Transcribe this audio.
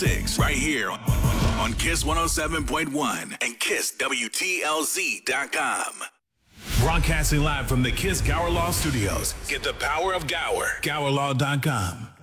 6 right here on Kiss 107.1 and KissWTLZ.com. Broadcasting live from the Kiss Gower Law Studios. Get the power of Gower. GowerLaw.com.